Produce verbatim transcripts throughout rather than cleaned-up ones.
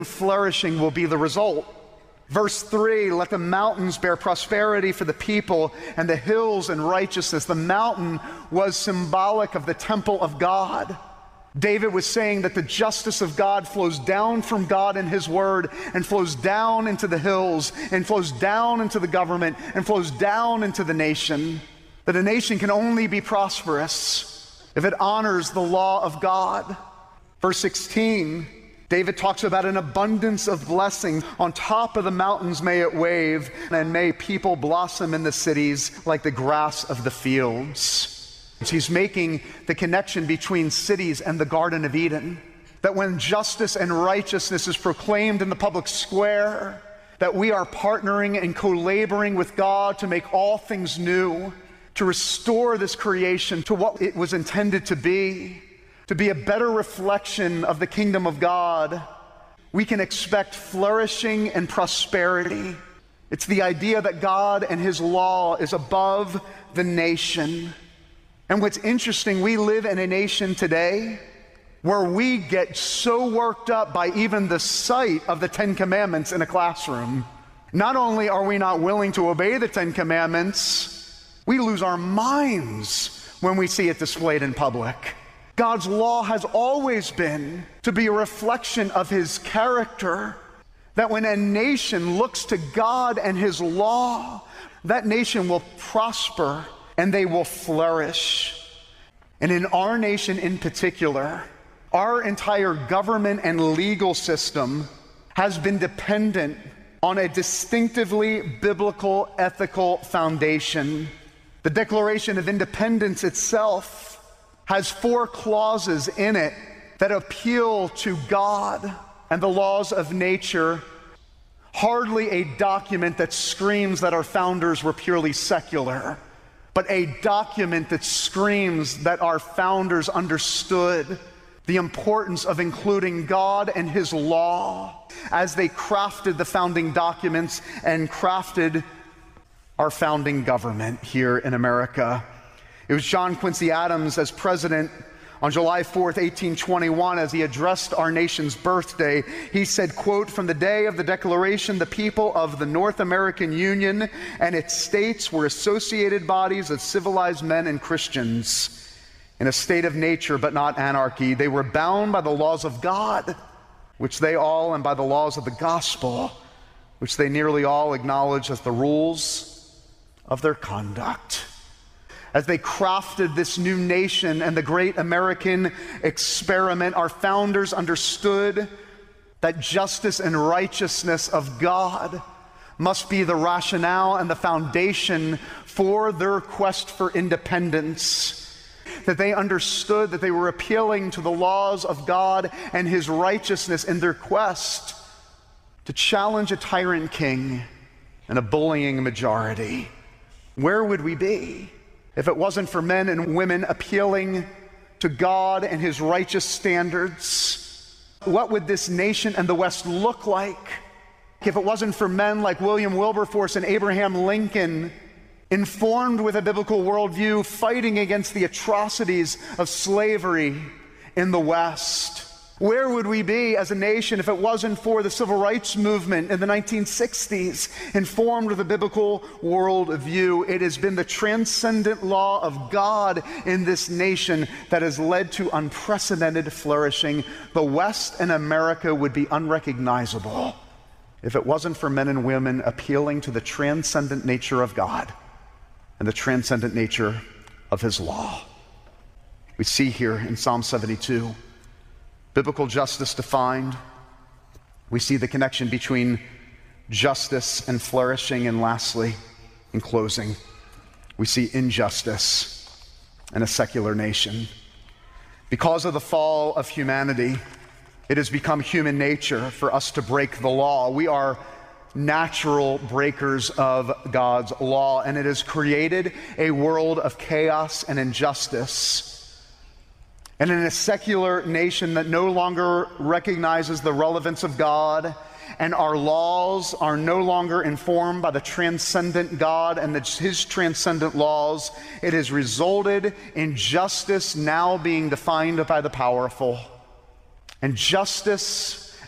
Flourishing will be the result. Verse three, let the mountains bear prosperity for the people and the hills in righteousness. The mountain was symbolic of the temple of God. David was saying that the justice of God flows down from God and his word and flows down into the hills and flows down into the government and flows down into the nation. That a nation can only be prosperous if it honors the law of God. Verse sixteen, David talks about an abundance of blessing. On top of the mountains may it wave, and may people blossom in the cities like the grass of the fields. He's making the connection between cities and the Garden of Eden. That when justice and righteousness is proclaimed in the public square, that we are partnering and co-laboring with God to make all things new, to restore this creation to what it was intended to be, to be a better reflection of the kingdom of God. We can expect flourishing and prosperity. It's the idea that God and his law is above the nation. And what's interesting, we live in a nation today where we get so worked up by even the sight of the Ten Commandments in a classroom. Not only are we not willing to obey the Ten Commandments, we lose our minds when we see it displayed in public. God's law has always been to be a reflection of his character, that when a nation looks to God and his law, that nation will prosper and they will flourish. And in our nation in particular, our entire government and legal system has been dependent on a distinctively biblical ethical foundation. The Declaration of Independence itself has four clauses in it that appeal to God and the laws of nature. Hardly a document that screams that our founders were purely secular, but a document that screams that our founders understood the importance of including God and his law as they crafted the founding documents and crafted our founding government here in America. It was John Quincy Adams as president on July fourth, eighteen twenty-one, as he addressed our nation's birthday. He said, quote, "From the day of the Declaration, the people of the North American Union and its states were associated bodies of civilized men and Christians in a state of nature but not anarchy. They were bound by the laws of God, which they all, and by the laws of the gospel, which they nearly all acknowledge as the rules of their conduct." As they crafted this new nation and the great American experiment, our founders understood that justice and righteousness of God must be the rationale and the foundation for their quest for independence. That they understood that they were appealing to the laws of God and his righteousness in their quest to challenge a tyrant king and a bullying majority. Where would we be if it wasn't for men and women appealing to God and his righteous standards? What would this nation and the West look like if it wasn't for men like William Wilberforce and Abraham Lincoln, informed with a biblical worldview, fighting against the atrocities of slavery in the West? Where would we be as a nation if it wasn't for the civil rights movement in the nineteen sixties, informed with a biblical worldview? It has been the transcendent law of God in this nation that has led to unprecedented flourishing. The West and America would be unrecognizable if it wasn't for men and women appealing to the transcendent nature of God and the transcendent nature of his law. We see here in Psalm seventy-two, biblical justice defined. We see the connection between justice and flourishing. And lastly, in closing, we see injustice in a secular nation. Because of the fall of humanity, it has become human nature for us to break the law. We are natural breakers of God's law, and it has created a world of chaos and injustice. And in a secular nation that no longer recognizes the relevance of God, and our laws are no longer informed by the transcendent God and the, his transcendent laws, it has resulted in justice now being defined by the powerful. And justice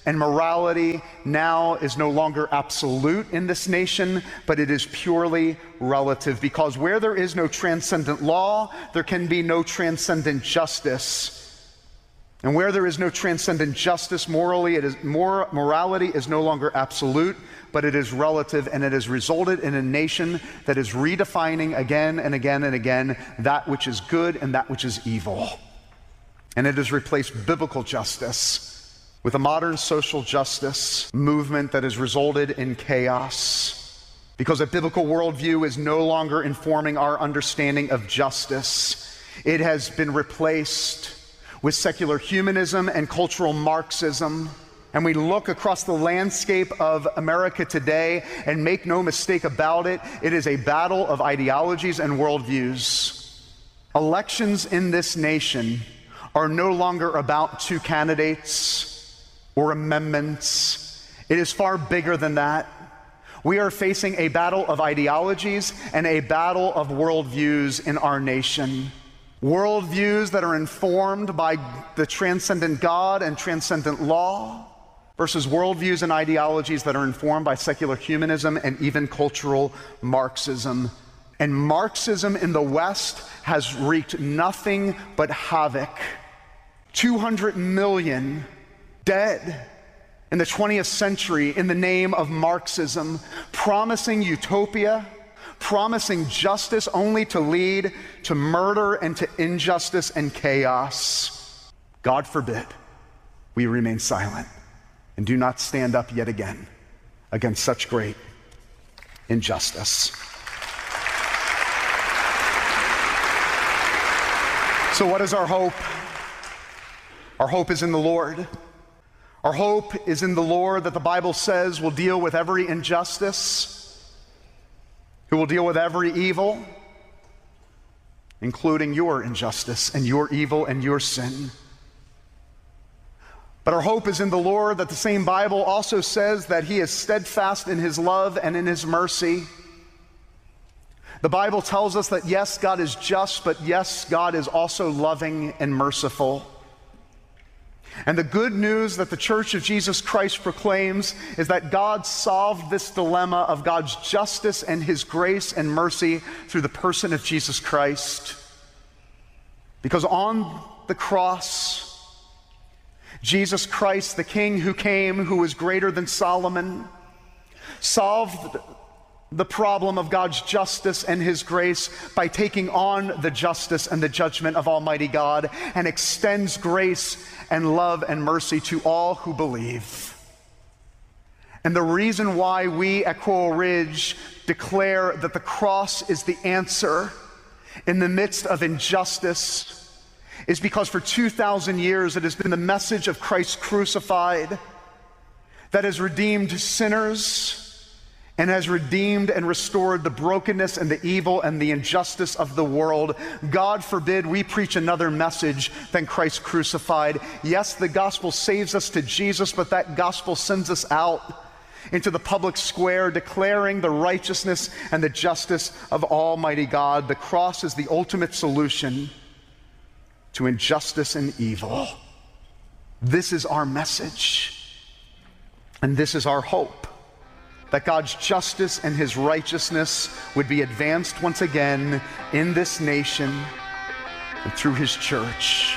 And morality now is no longer absolute in this nation, but it is purely relative, because where there is no transcendent law, there can be no transcendent justice. And where there is no transcendent justice, morally, it is more, morality is no longer absolute, but it is relative, and it has resulted in a nation that is redefining again and again and again that which is good and that which is evil. And it has replaced biblical justice with a modern social justice movement that has resulted in chaos, because a biblical worldview is no longer informing our understanding of justice. It has been replaced with secular humanism and cultural Marxism. And we look across the landscape of America today, and make no mistake about it, it is a battle of ideologies and worldviews. Elections in this nation are no longer about two candidates or amendments. It is far bigger than that. We are facing a battle of ideologies and a battle of worldviews in our nation. Worldviews that are informed by the transcendent God and transcendent law versus worldviews and ideologies that are informed by secular humanism and even cultural Marxism. And Marxism in the West has wreaked nothing but havoc. two hundred million dead in the twentieth century in the name of Marxism, promising utopia, promising justice, only to lead to murder and to injustice and chaos. God forbid we remain silent and do not stand up yet again against such great injustice. So what is our hope? Our hope is in the Lord. Our hope is in the Lord, that the Bible says will deal with every injustice, who will deal with every evil, including your injustice and your evil and your sin. But our hope is in the Lord, that the same Bible also says that He is steadfast in His love and in His mercy. The Bible tells us that yes, God is just, but yes, God is also loving and merciful. And the good news that the Church of Jesus Christ proclaims is that God solved this dilemma of God's justice and His grace and mercy through the person of Jesus Christ. Because on the cross, Jesus Christ, the King who came, who was greater than Solomon, solved the problem of God's justice and His grace by taking on the justice and the judgment of Almighty God, and extends grace and love and mercy to all who believe. And the reason why we at Coral Ridge declare that the cross is the answer in the midst of injustice is because for two thousand years it has been the message of Christ crucified that has redeemed sinners and has redeemed and restored the brokenness and the evil and the injustice of the world. God forbid we preach another message than Christ crucified. Yes, the gospel saves us to Jesus, but that gospel sends us out into the public square, declaring the righteousness and the justice of Almighty God. The cross is the ultimate solution to injustice and evil. This is our message, and this is our hope, that God's justice and His righteousness would be advanced once again in this nation and through His church.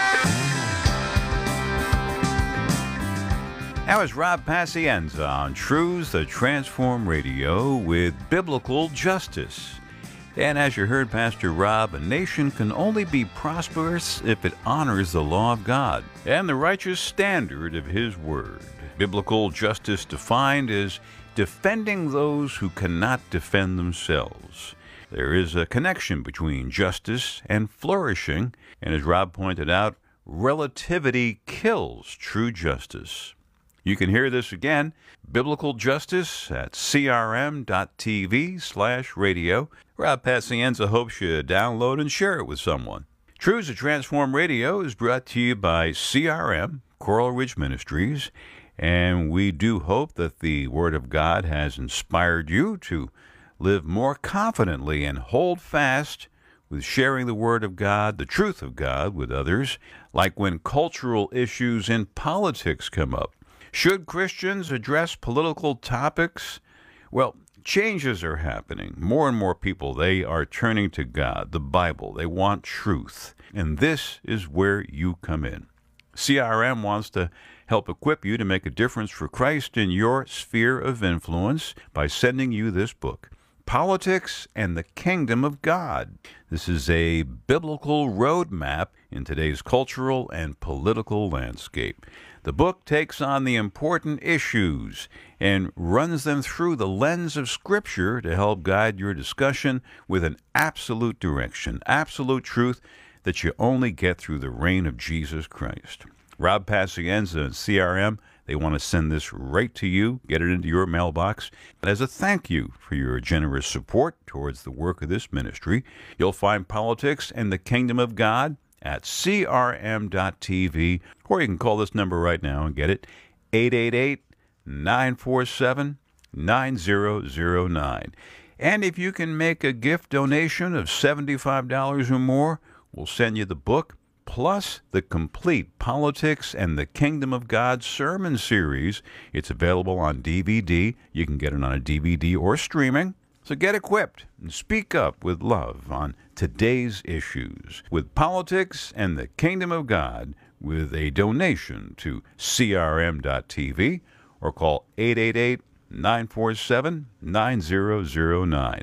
That was Rob Pacienza on Truths That Transform Radio with Biblical Justice. And as you heard Pastor Rob, a nation can only be prosperous if it honors the law of God and the righteous standard of His Word. Biblical justice defined as defending those who cannot defend themselves. There is a connection between justice and flourishing, and as Rob pointed out, relativity kills true justice. You can hear this again, Biblical Justice, at crm.tv slash radio. Rob Pacienza hopes you download and share it with someone. Truths That Transform Radio is brought to you by C R M, Coral Ridge Ministries, and we do hope that the Word of God has inspired you to live more confidently and hold fast with sharing the Word of God, the truth of God, with others, like when cultural issues in politics come up. Should Christians address political topics? Well, changes are happening. More and more people, they are turning to God, the Bible. They want truth. And this is where you come in. C R M wants to help equip you to make a difference for Christ in your sphere of influence by sending you this book, Politics and the Kingdom of God. This is a biblical roadmap in today's cultural and political landscape. The book takes on the important issues and runs them through the lens of Scripture to help guide your discussion with an absolute direction, absolute truth that you only get through the reign of Jesus Christ. Rob Pacienza and C R M, they want to send this right to you, get it into your mailbox. As a thank you for your generous support towards the work of this ministry, you'll find Politics and the Kingdom of God at C R M dot T V, or you can call this number right now and get it, eight eight eight, nine four seven, nine zero zero nine. And if you can make a gift donation of seventy-five dollars or more, we'll send you the book, plus the complete Politics and the Kingdom of God sermon series. It's available on D V D. You can get it on a D V D or streaming. So get equipped and speak up with love on today's issues with Politics and the Kingdom of God with a donation to C R M dot T V or call eight eight eight, nine four seven, nine zero zero nine.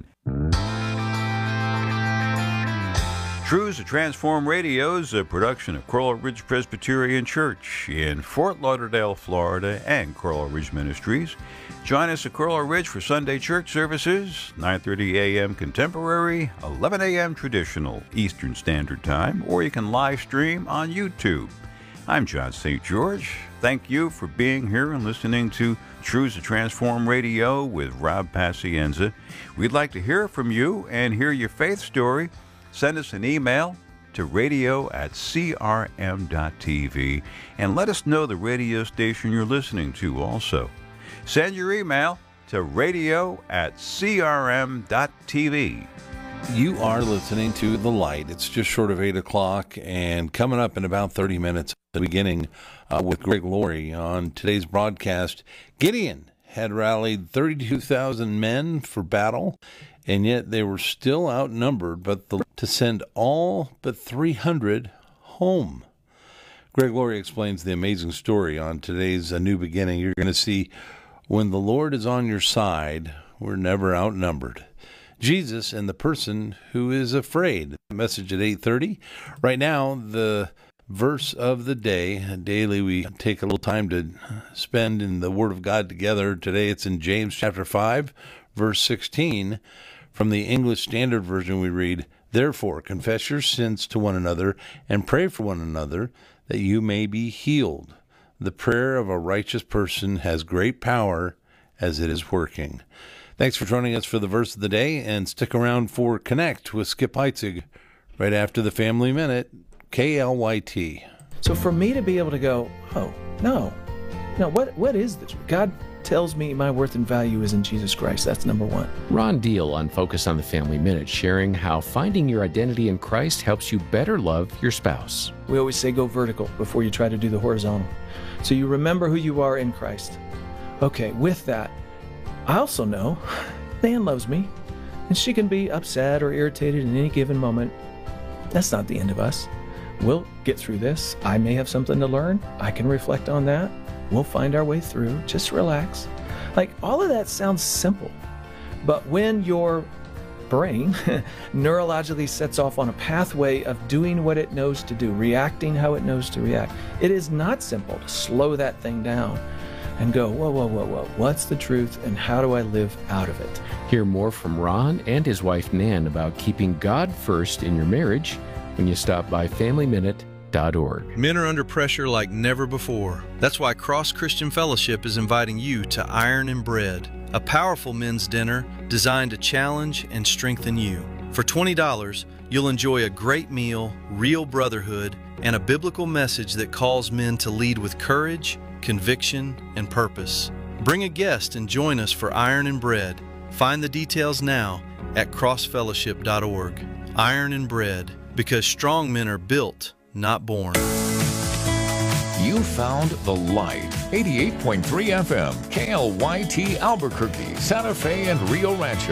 Truths to Transform Radio is a production of Coral Ridge Presbyterian Church in Fort Lauderdale, Florida, and Coral Ridge Ministries. Join us at Coral Ridge for Sunday church services, nine thirty a.m. Contemporary, eleven a.m. Traditional Eastern Standard Time, or you can live stream on YouTube. I'm John Saint George. Thank you for being here and listening to Truths to Transform Radio with Rob Pacienza. We'd like to hear from you and hear your faith story. Send us an email to radio at C R M dot T V and let us know the radio station you're listening to also. Send your email to radio at C R M dot T V. You are listening to The Light. It's just short of eight o'clock, and coming up in about thirty minutes, the beginning uh, with Greg Laurie on today's broadcast. Gideon had rallied thirty-two thousand men for battle, and yet they were still outnumbered, but the, to send all but three hundred home. Greg Laurie explains the amazing story on today's A New Beginning. You're going to see when the Lord is on your side, we're never outnumbered. Jesus and the person who is afraid. Message at eight thirty. Right now, the verse of the day. Daily we take a little time to spend in the Word of God together. Today it's in James chapter five, verse sixteen. From the English Standard Version we read, "Therefore confess your sins to one another and pray for one another that you may be healed. The prayer of a righteous person has great power as it is working." Thanks for joining us for the verse of the day, and stick around for Connect with Skip Heitzig right after the Family Minute, K L Y T. So for me to be able to go, oh, no, no, what what is this? God tells me my worth and value is in Jesus Christ. That's number one. Ron Deal on Focus on the Family Minute, sharing how finding your identity in Christ helps you better love your spouse. We always say go vertical before you try to do the horizontal. So you remember who you are in Christ. Okay, with that, I also know Nan loves me, and she can be upset or irritated in any given moment. That's not the end of us. We'll get through this. I may have something to learn. I can reflect on that. We'll find our way through. Just relax. Like, all of that sounds simple. But when your brain neurologically sets off on a pathway of doing what it knows to do, reacting how it knows to react, it is not simple to slow that thing down and go, whoa, whoa, whoa, whoa, what's the truth and how do I live out of it? Hear more from Ron and his wife Nan about keeping God first in your marriage when you stop by family minute dot org. Men are under pressure like never before. That's why Cross Christian Fellowship is inviting you to Iron and Bread, a powerful men's dinner designed to challenge and strengthen you. For twenty dollars, you'll enjoy a great meal, real brotherhood, and a biblical message that calls men to lead with courage, conviction, and purpose. Bring a guest and join us for Iron and Bread. Find the details now at cross fellowship dot org. Iron and Bread, because strong men are built, not born. You found The Light, eighty-eight point three F M, K L Y T Albuquerque, Santa Fe, and Rio Rancho.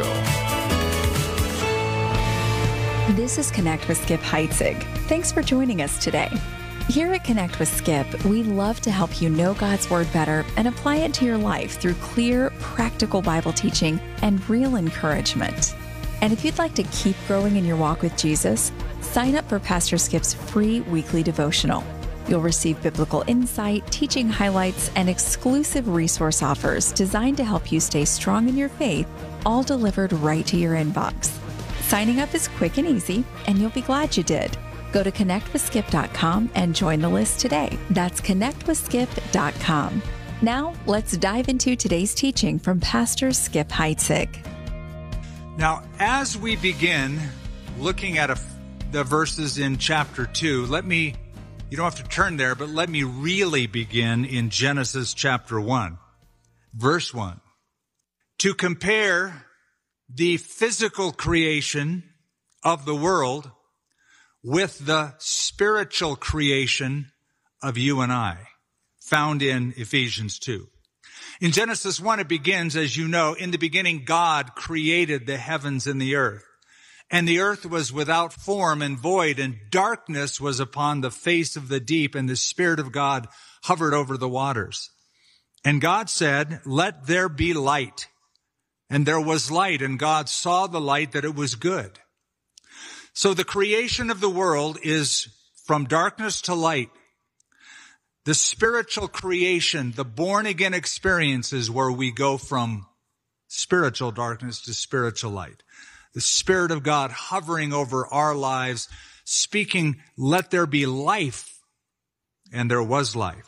This is Connect with Skip Heitzig. Thanks for joining us today. Here at Connect with Skip, we love to help you know God's Word better and apply it to your life through clear, practical Bible teaching and real encouragement. And if you'd like to keep growing in your walk with Jesus, sign up for Pastor Skip's free weekly devotional. You'll receive biblical insight, teaching highlights, and exclusive resource offers designed to help you stay strong in your faith, all delivered right to your inbox. Signing up is quick and easy, and you'll be glad you did. Go to connect with skip dot com and join the list today. That's connect with skip dot com. Now, let's dive into today's teaching from Pastor Skip Heitzig. Now, as we begin looking at a, the verses in chapter two, let me You don't have to turn there, but let me really begin in Genesis chapter one, verse one. To compare the physical creation of the world with the spiritual creation of you and I, found in Ephesians two. In Genesis one, it begins, as you know, in the beginning, God created the heavens and the earth. And the earth was without form and void, and darkness was upon the face of the deep, and the Spirit of God hovered over the waters. And God said, "Let there be light." And there was light, and God saw the light that it was good. So the creation of the world is from darkness to light. The spiritual creation, the born-again experiences where we go from spiritual darkness to spiritual light. The Spirit of God hovering over our lives, speaking, "Let there be life." And there was life.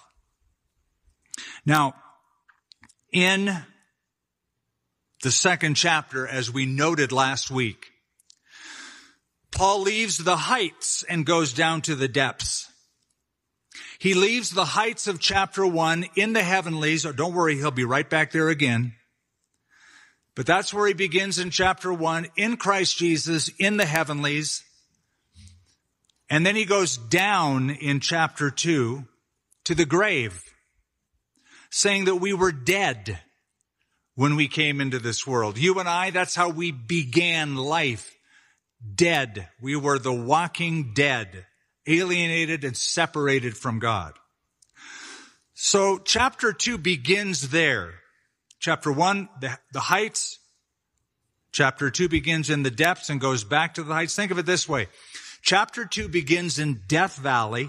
Now, in the second chapter, as we noted last week, Paul leaves the heights and goes down to the depths. He leaves the heights of chapter one in the heavenlies. Oh, don't worry, he'll be right back there again. But that's where he begins in chapter one, in Christ Jesus, in the heavenlies. And then he goes down in chapter two to the grave, saying that we were dead when we came into this world. You and I, that's how we began life. Dead. We were the walking dead, alienated and separated from God. So chapter two begins there. Chapter one, the, the heights. Chapter two begins in the depths and goes back to the heights. Think of it this way. Chapter two begins in Death Valley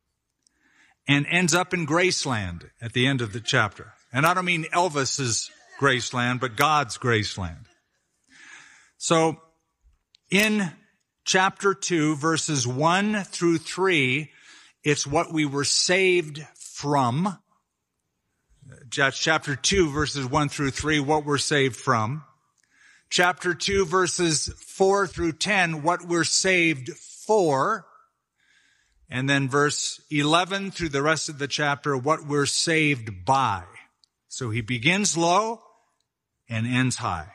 and ends up in Graceland at the end of the chapter. And I don't mean Elvis's Graceland, but God's Graceland. So in chapter two, verses one through three, it's what we were saved from. Chapter two, verses one through three, what we're saved from. Chapter two, verses four through ten, what we're saved for. And then verse eleven through the rest of the chapter, what we're saved by. So he begins low and ends high.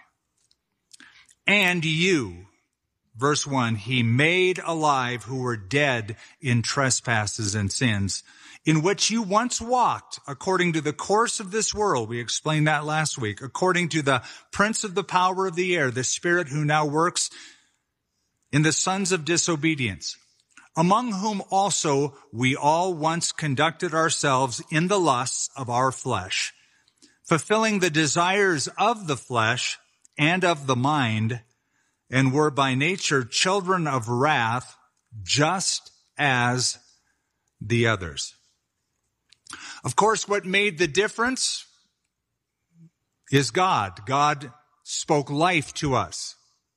And you, verse one, he made alive who were dead in trespasses and sins, in which you once walked according to the course of this world. We explained that last week. According to the prince of the power of the air, the spirit who now works in the sons of disobedience, among whom also we all once conducted ourselves in the lusts of our flesh, fulfilling the desires of the flesh and of the mind, and were by nature children of wrath, just as the others. Of course, what made the difference is God. God spoke life to us.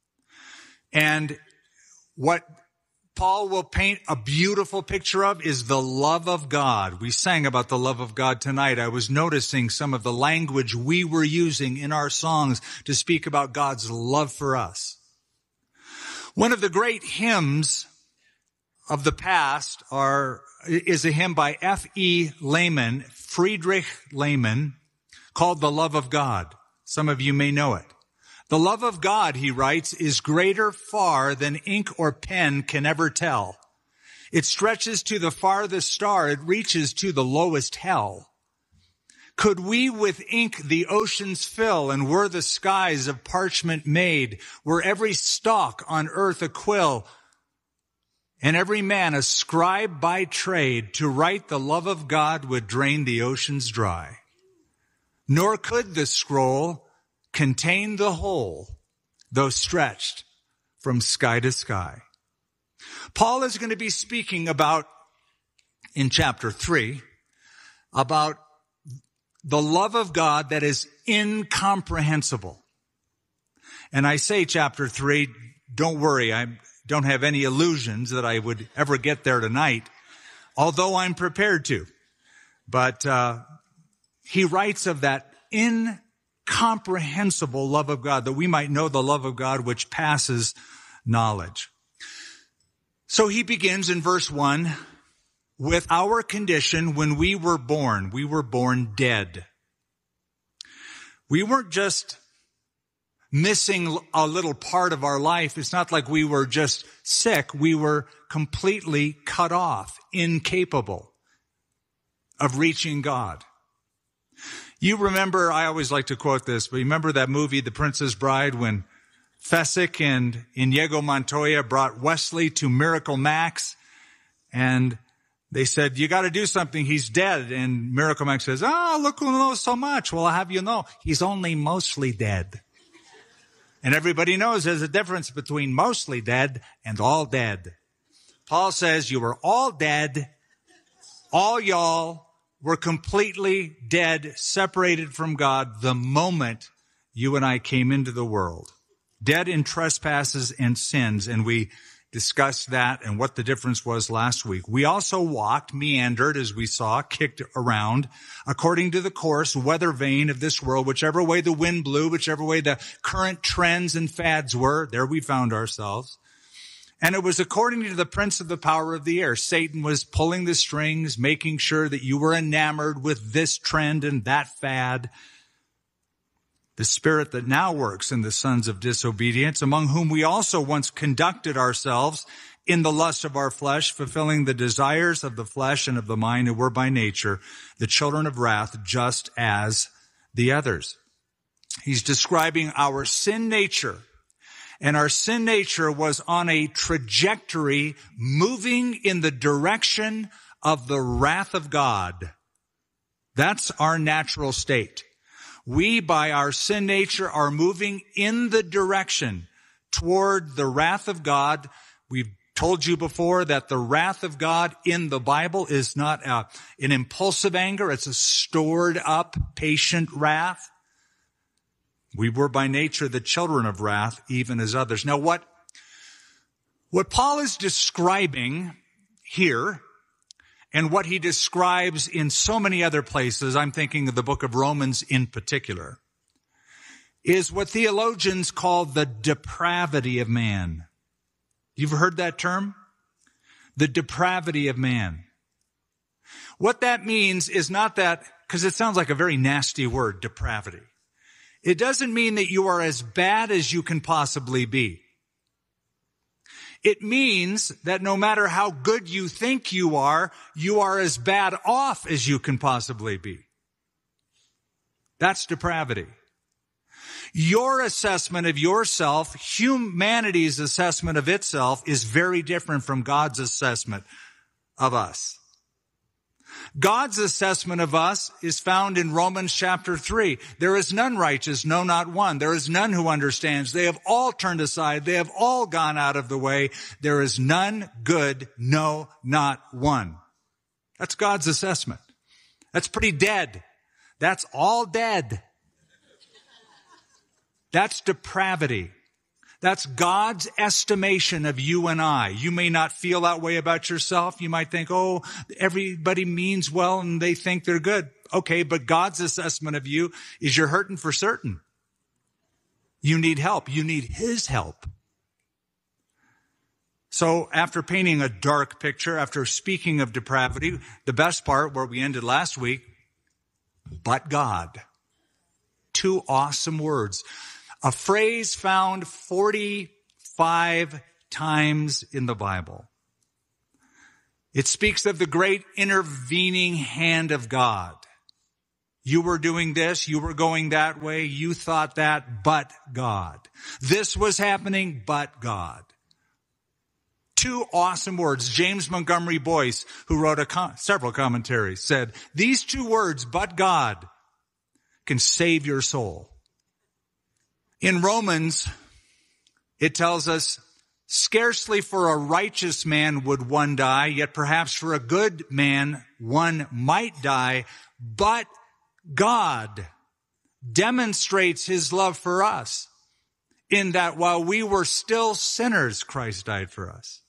And what Paul will paint a beautiful picture of is the love of God. We sang about the love of God tonight. I was noticing some of the language we were using in our songs to speak about God's love for us. One of the great hymns of the past are, is a hymn by F E Lehman, Friedrich Lehman, called The Love of God. Some of you may know it. The love of God, he writes, is greater far than ink or pen can ever tell. It stretches to the farthest star. It reaches to the lowest hell. Could we with ink the oceans fill, and were the skies of parchment made, were every stalk on earth a quill, and every man a scribe by trade, to write the love of God would drain the oceans dry. Nor could the scroll contain the whole, though stretched from sky to sky. Paul is going to be speaking about, in chapter three, about the love of God that is incomprehensible. And I say chapter three, don't worry, I don't have any illusions that I would ever get there tonight, although I'm prepared to. But uh, he writes of that incomprehensible love of God, that we might know the love of God which passes knowledge. So he begins in verse one, with our condition when we were born. We were born dead. We weren't just missing a little part of our life. It's not like we were just sick. We were completely cut off, incapable of reaching God. You remember, I always like to quote this, but you remember that movie, The Princess Bride, when Fezzik and Inigo Montoya brought Wesley to Miracle Max, and they said, you got to do something. He's dead. And Miracle Max says, ah, oh, look who knows so much. Well, I'll have you know, he's only mostly dead. And everybody knows there's a difference between mostly dead and all dead. Paul says you were all dead. All y'all were completely dead, separated from God the moment you and I came into the world. Dead in trespasses and sins. And we discussed that and what the difference was last week. We also walked, meandered, as we saw, kicked around, according to the course, weather vane of this world, whichever way the wind blew, whichever way the current trends and fads were, there we found ourselves. And it was according to the prince of the power of the air. Satan was pulling the strings, making sure that you were enamored with this trend and that fad. The spirit that now works in the sons of disobedience, among whom we also once conducted ourselves in the lust of our flesh, fulfilling the desires of the flesh and of the mind, who were by nature the children of wrath, just as the others. He's describing our sin nature. And our sin nature was on a trajectory moving in the direction of the wrath of God. That's our natural state. We, by our sin nature, are moving in the direction toward the wrath of God. We've told you before that the wrath of God in the Bible is not a, an impulsive anger. It's a stored up, patient wrath. We were by nature the children of wrath, even as others. Now, what, what Paul is describing here, and what he describes in so many other places, I'm thinking of the book of Romans in particular, is what theologians call the depravity of man. You've heard that term? The depravity of man. What that means is not that, because it sounds like a very nasty word, depravity. It doesn't mean that you are as bad as you can possibly be. It means that no matter how good you think you are, you are as bad off as you can possibly be. That's depravity. Your assessment of yourself, humanity's assessment of itself, is very different from God's assessment of us. God's assessment of us is found in Romans chapter three. There is none righteous, no, not one. There is none who understands. They have all turned aside. They have all gone out of the way. There is none good, no, not one. That's God's assessment. That's pretty dead. That's all dead. That's depravity. That's God's estimation of you and I. You may not feel that way about yourself. You might think, oh, everybody means well and they think they're good. Okay, but God's assessment of you is you're hurting for certain. You need help. You need His help. So after painting a dark picture, after speaking of depravity, the best part where we ended last week, but God. Two awesome words. A phrase found forty-five times in the Bible. It speaks of the great intervening hand of God. You were doing this, you were going that way, you thought that, but God. This was happening, but God. Two awesome words. James Montgomery Boyce, who wrote a com- several commentaries, said, these two words, but God, can save your soul. In Romans, it tells us, scarcely for a righteous man would one die, yet perhaps for a good man one might die, but God demonstrates his love for us in that while we were still sinners, Christ died for us.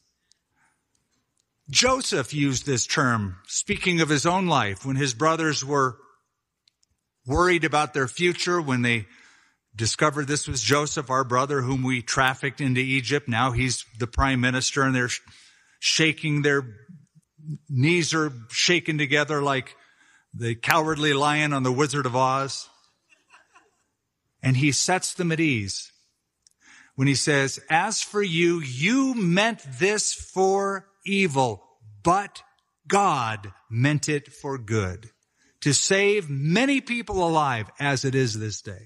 Joseph used this term, speaking of his own life, when his brothers were worried about their future, when they discovered this was Joseph, our brother, whom we trafficked into Egypt. Now he's the prime minister, and they're shaking, their knees are shaken together like the cowardly lion on the Wizard of Oz. And he sets them at ease when he says, as for you, you meant this for evil, but God meant it for good, to save many people alive as it is this day.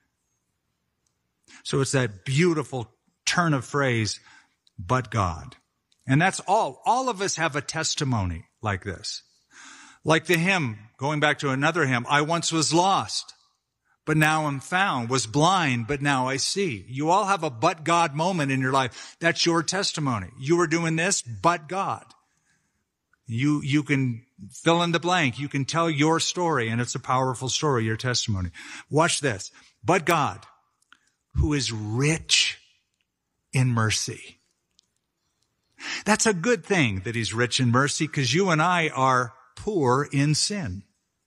So it's that beautiful turn of phrase, but God. And that's all. All of us have a testimony like this. Like the hymn, going back to another hymn, I once was lost, but now I'm found, was blind, but now I see. You all have a but God moment in your life. That's your testimony. You were doing this, but God. You, you can fill in the blank. You can tell your story, and it's a powerful story, your testimony. Watch this. But God, who is rich in mercy. That's a good thing that he's rich in mercy, because you and I are poor in sin.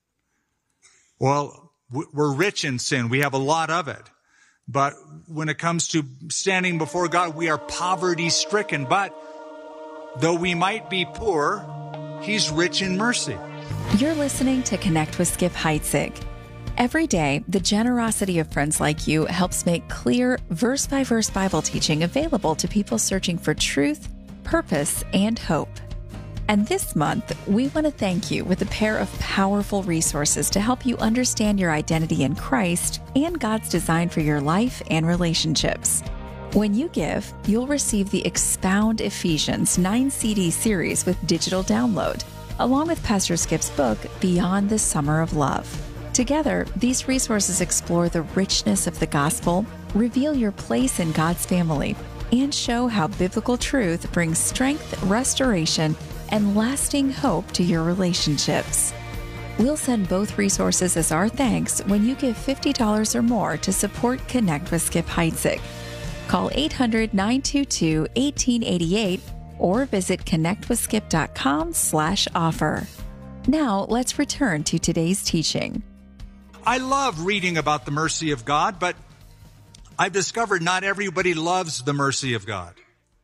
Well, we're rich in sin. We have a lot of it. But when it comes to standing before God, we are poverty-stricken. But though we might be poor, he's rich in mercy. You're listening to Connect with Skip Heitzig. Every day, the generosity of friends like you helps make clear, verse-by-verse Bible teaching available to people searching for truth, purpose, and hope. And this month, we want to thank you with a pair of powerful resources to help you understand your identity in Christ and God's design for your life and relationships. When you give, you'll receive the Expound Ephesians nine C D series with digital download, along with Pastor Skip's book, Beyond the Summer of Love. Together, these resources explore the richness of the gospel, reveal your place in God's family, and show how biblical truth brings strength, restoration, and lasting hope to your relationships. We'll send both resources as our thanks when you give fifty dollars or more to support Connect with Skip Heitzig. Call eight hundred, nine two two, one eight eight eight or visit connectwithskip.com slash offer. Now, let's return to today's teaching. I love reading about the mercy of God, but I've discovered not everybody loves the mercy of God.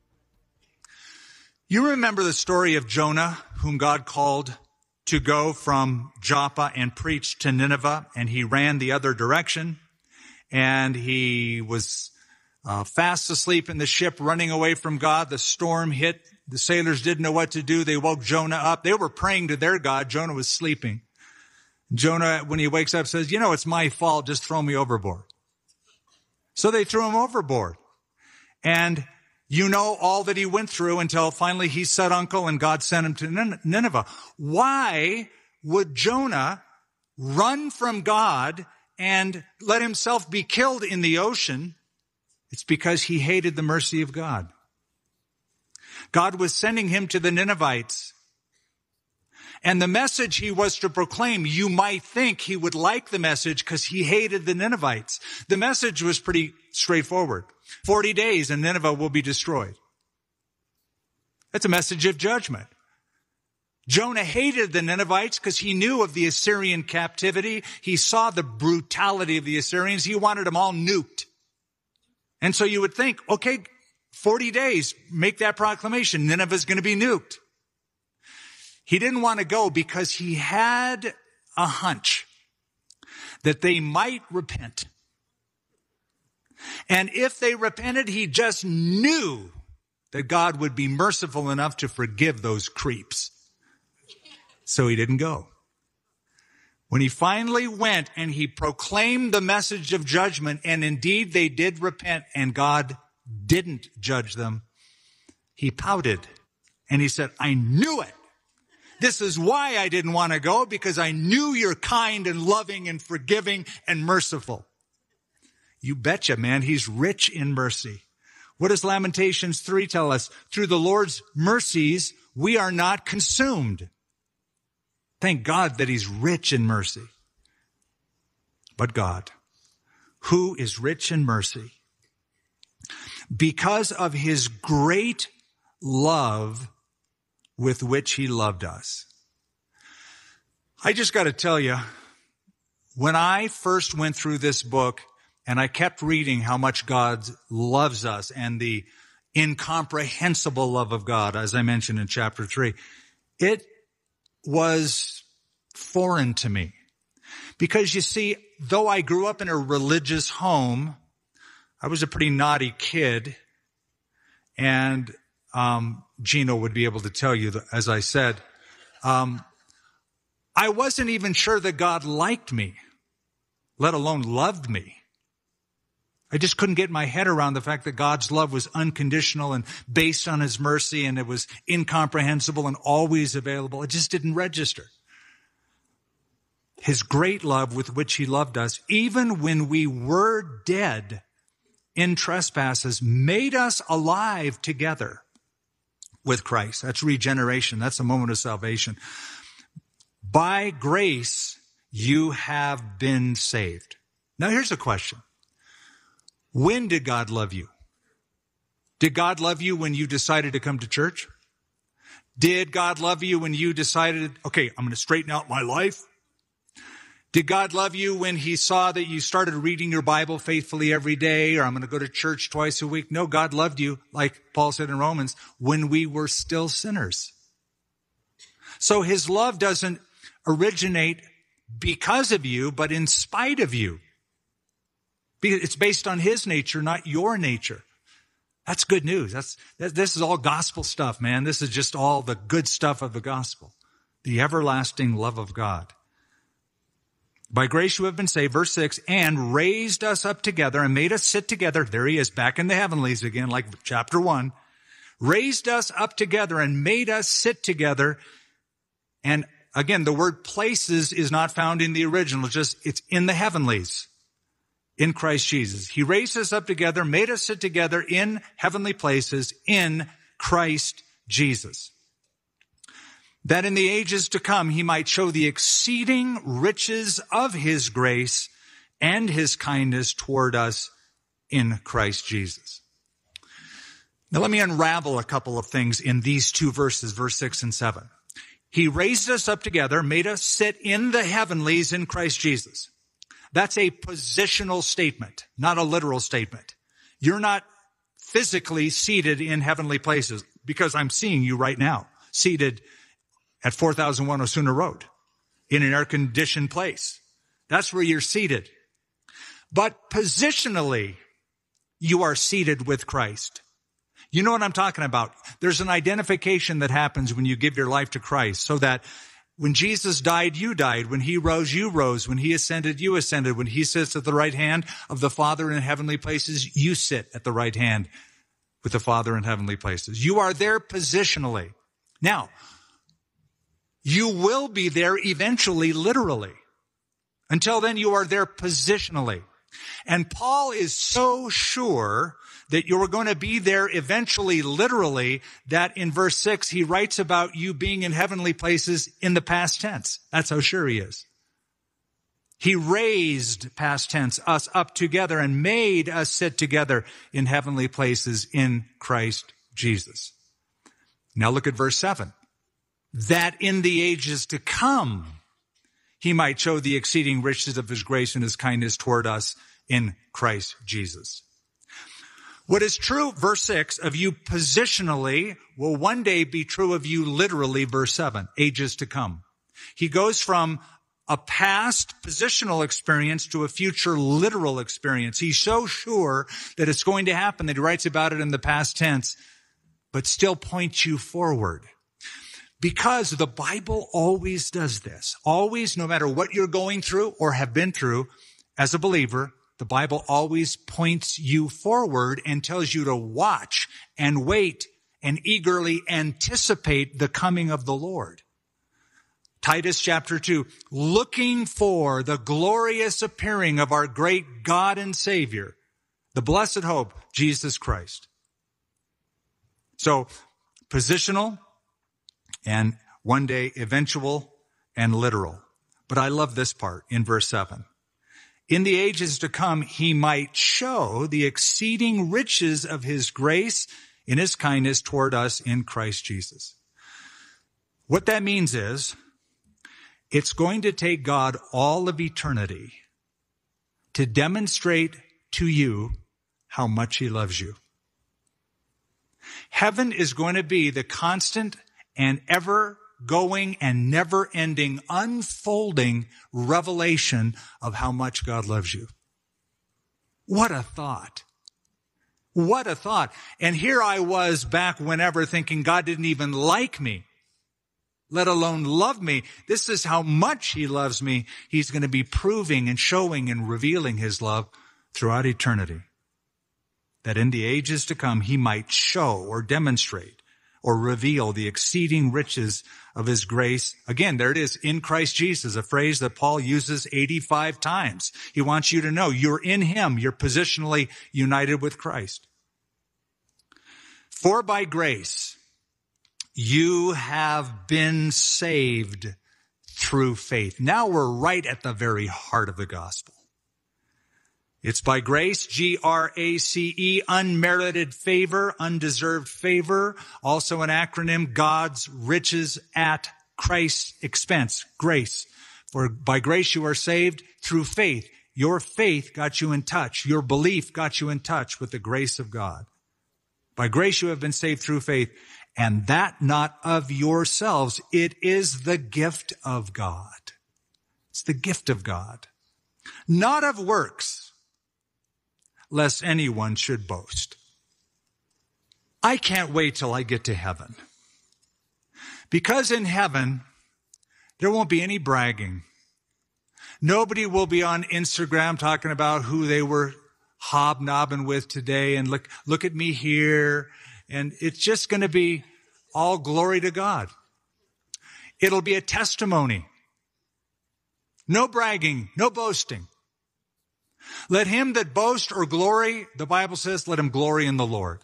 You remember the story of Jonah, whom God called to go from Joppa and preach to Nineveh, and he ran the other direction, and he was uh, fast asleep in the ship, running away from God. The storm hit. The sailors didn't know what to do. They woke Jonah up. They were praying to their God. Jonah was sleeping. Jonah, when he wakes up, says, you know, it's my fault. Just throw me overboard. So they threw him overboard. And you know all that he went through until finally he said uncle and God sent him to Nineveh. Why would Jonah run from God and let himself be killed in the ocean? It's because he hated the mercy of God. God was sending him to the Ninevites. And the message he was to proclaim, you might think he would like the message because he hated the Ninevites. The message was pretty straightforward. Forty days and Nineveh will be destroyed. That's a message of judgment. Jonah hated the Ninevites because he knew of the Assyrian captivity. He saw the brutality of the Assyrians. He wanted them all nuked. And so you would think, okay, forty days, make that proclamation. Nineveh's going to be nuked. He didn't want to go because he had a hunch that they might repent. And if they repented, he just knew that God would be merciful enough to forgive those creeps. So he didn't go. When he finally went and he proclaimed the message of judgment, and indeed they did repent and God didn't judge them, he pouted and he said, I knew it. This is why I didn't want to go, because I knew you're kind and loving and forgiving and merciful. You betcha, man. He's rich in mercy. What does Lamentations three tell us? Through the Lord's mercies, we are not consumed. Thank God that he's rich in mercy. But God, who is rich in mercy, because of his great love with which he loved us. I just got to tell you, when I first went through this book and I kept reading how much God loves us and the incomprehensible love of God, as I mentioned in chapter three, it was foreign to me. Because you see, though I grew up in a religious home, I was a pretty naughty kid, and um, Gino would be able to tell you, that, as I said, um, I wasn't even sure that God liked me, let alone loved me. I just couldn't get my head around the fact that God's love was unconditional and based on his mercy, and it was incomprehensible and always available. It just didn't register. His great love with which he loved us, even when we were dead in trespasses, made us alive together with Christ. That's regeneration. That's a moment of salvation. By grace, you have been saved. Now, here's a question. When did God love you? Did God love you when you decided to come to church? Did God love you when you decided, okay, I'm going to straighten out my life? Did God love you when he saw that you started reading your Bible faithfully every day, or I'm going to go to church twice a week? No, God loved you, like Paul said in Romans, when we were still sinners. So his love doesn't originate because of you, but in spite of you. It's based on his nature, not your nature. That's good news. That's, this is all gospel stuff, man. This is just all the good stuff of the gospel. The everlasting love of God. By grace you have been saved, verse six, and raised us up together and made us sit together. There he is, back in the heavenlies again, like chapter one. Raised us up together and made us sit together. And again, the word places is not found in the original, just it's in the heavenlies, in Christ Jesus. He raised us up together, made us sit together in heavenly places in Christ Jesus, that in the ages to come he might show the exceeding riches of his grace and his kindness toward us in Christ Jesus. Now let me unravel a couple of things in these two verses, verse six and seven. He raised us up together, made us sit in the heavenlies in Christ Jesus. That's a positional statement, not a literal statement. You're not physically seated in heavenly places, because I'm seeing you right now, seated at four thousand one Osuna Road in an air-conditioned place. That's where you're seated. But positionally, you are seated with Christ. You know what I'm talking about. There's an identification that happens when you give your life to Christ, so that when Jesus died, you died. When he rose, you rose. When he ascended, you ascended. When he sits at the right hand of the Father in heavenly places, you sit at the right hand with the Father in heavenly places. You are there positionally. Now, you will be there eventually, literally. Until then, you are there positionally. And Paul is so sure that you're going to be there eventually, literally, that in verse six, he writes about you being in heavenly places in the past tense. That's how sure he is. He raised, past tense, us up together and made us sit together in heavenly places in Christ Jesus. Now look at verse seven. That in the ages to come, he might show the exceeding riches of his grace and his kindness toward us in Christ Jesus. What is true, verse six, of you positionally will one day be true of you literally, verse seven, ages to come. He goes from a past positional experience to a future literal experience. He's so sure that it's going to happen that he writes about it in the past tense but still point you forward. Because the Bible always does this. Always, no matter what you're going through or have been through as a believer, the Bible always points you forward and tells you to watch and wait and eagerly anticipate the coming of the Lord. Titus chapter two, looking for the glorious appearing of our great God and Savior, the blessed hope, Jesus Christ. So, positional and one day eventual and literal. But I love this part in verse seven. In the ages to come, he might show the exceeding riches of his grace in his kindness toward us in Christ Jesus. What that means is, it's going to take God all of eternity to demonstrate to you how much he loves you. Heaven is going to be the constant and ever-going and never-ending unfolding revelation of how much God loves you. What a thought. What a thought. And here I was back whenever thinking God didn't even like me, let alone love me. This is how much he loves me. He's going to be proving and showing and revealing his love throughout eternity. That in the ages to come, he might show or demonstrate or reveal the exceeding riches of his grace. Again, there it is, in Christ Jesus, a phrase that Paul uses eighty-five times. He wants you to know you're in him. You're positionally united with Christ. For by grace, you have been saved through faith. Now we're right at the very heart of the gospel. It's by grace, G R A C E, unmerited favor, undeserved favor. Also an acronym, God's riches at Christ's expense, grace. For by grace you are saved through faith. Your faith got you in touch. Your belief got you in touch with the grace of God. By grace you have been saved through faith, and that not of yourselves. It is the gift of God. It's the gift of God. Not of works, lest anyone should boast. I can't wait till I get to heaven. Because in heaven, there won't be any bragging. Nobody will be on Instagram talking about who they were hobnobbing with today and look, look at me here. And it's just going to be all glory to God. It'll be a testimony. No bragging, no boasting. Let him that boast or glory, the Bible says, let him glory in the Lord.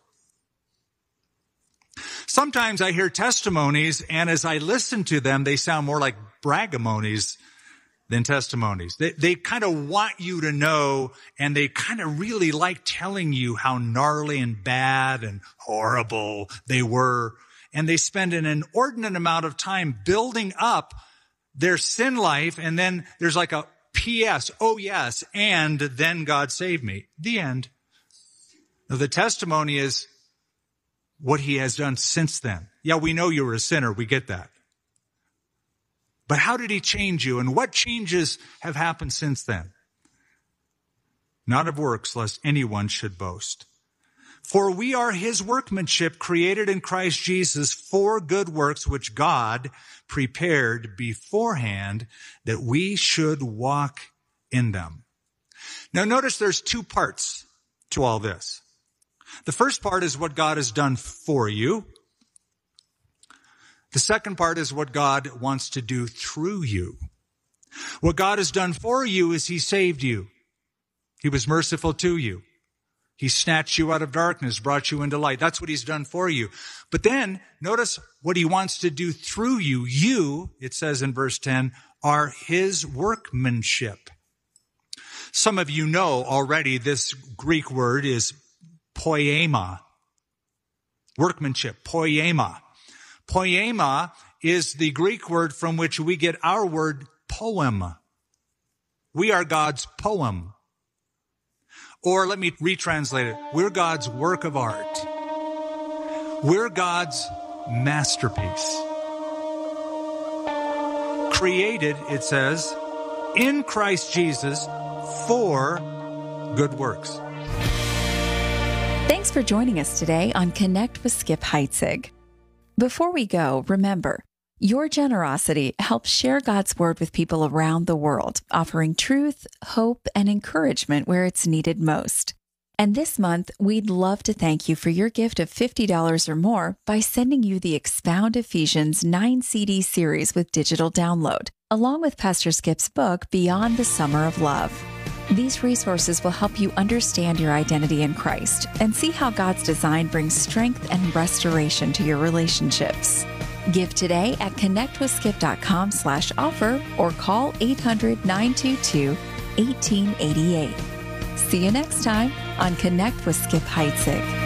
Sometimes I hear testimonies, and as I listen to them, they sound more like braggamonies than testimonies. They, they kind of want you to know, and they kind of really like telling you how gnarly and bad and horrible they were. And they spend an inordinate amount of time building up their sin life, and then there's like a P S, oh yes, and then God saved me. The end. Now, the testimony is what he has done since then. Yeah, we know you were a sinner. We get that. But how did he change you, and what changes have happened since then? Not of works, lest anyone should boast. For we are his workmanship, created in Christ Jesus for good works, which God prepared beforehand that we should walk in them. Now notice there's two parts to all this. The first part is what God has done for you. The second part is what God wants to do through you. What God has done for you is he saved you. He was merciful to you. He snatched you out of darkness, brought you into light. That's what he's done for you. But then notice what he wants to do through you. You, it says in verse ten, are his workmanship. Some of you know already this Greek word is poiema. Workmanship, poiema. Poiema is the Greek word from which we get our word poem. We are God's poem. Or let me retranslate it. We're God's work of art. We're God's masterpiece. Created, it says, in Christ Jesus for good works. Thanks for joining us today on Connect with Skip Heitzig. Before we go, remember, your generosity helps share God's Word with people around the world, offering truth, hope, and encouragement where it's needed most. And this month, we'd love to thank you for your gift of fifty dollars or more by sending you the Expound Ephesians nine C D series with digital download, along with Pastor Skip's book, Beyond the Summer of Love. These resources will help you understand your identity in Christ and see how God's design brings strength and restoration to your relationships. Give today at connectwithskip.com slash offer or call eight hundred, nine two two, one eight eight eight. See you next time on Connect with Skip Heitzig.